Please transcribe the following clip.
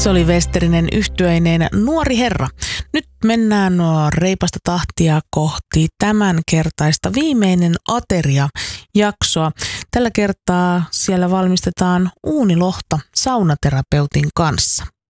Se oli Westerinen yhtyeineen Nuori herra. Nyt mennään reipasta tahtia kohti tämänkertaista viimeinen ateria-jaksoa. Tällä kertaa siellä valmistetaan uunilohta saunaterapeutin kanssa.